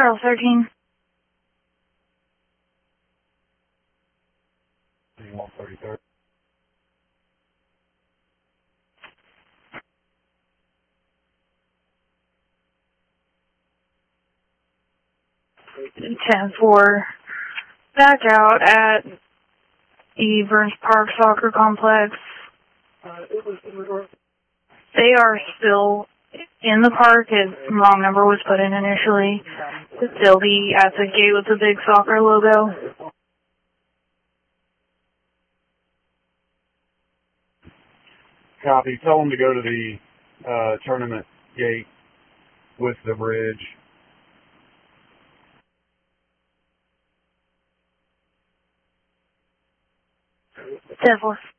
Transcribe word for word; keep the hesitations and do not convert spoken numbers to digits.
Charles thirteen. one thirty-third. ten four. Back out at the Burns Park Soccer Complex. Uh, it was in regard. They are still in the park. The wrong number was put in initially. They'll be at the gate with the big soccer logo. Copy. Tell them to go to the uh, tournament gate with the bridge. ten four.